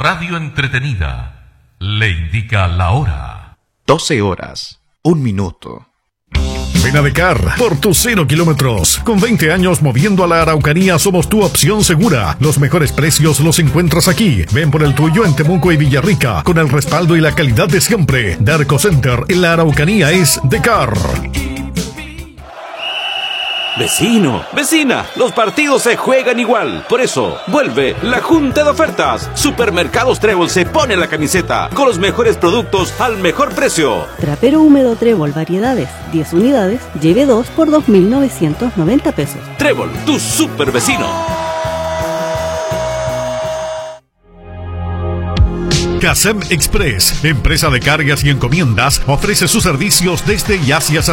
radio entretenida le indica la hora. 12 horas, 1 minuto. Ven a Decar por tus 0 kilómetros. Con 20 años moviendo a la Araucanía, somos tu opción segura. Los mejores precios los encuentras aquí. Ven por el tuyo en Temuco y Villarrica, con el respaldo y la calidad de siempre. Darko Center en la Araucanía es Decar. Vecino, vecina, los partidos se juegan igual. Por eso, vuelve la Junta de Ofertas. Supermercados Trébol se pone la camiseta con los mejores productos al mejor precio. Trapero húmedo Trébol variedades, 10 unidades, lleve 2 por 2.990 pesos. Trébol, tu super vecino. Casem Express, empresa de cargas y encomiendas, ofrece sus servicios desde y hacia